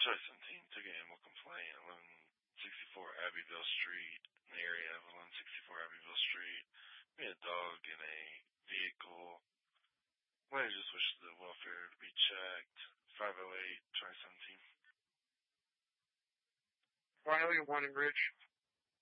took an animal complaint at 1164 Abbeville Street, in the area of 1164 Abbeville Street. We had a dog in a vehicle. I just wish the welfare to be checked. 508-2017. Riley, One in Ridge.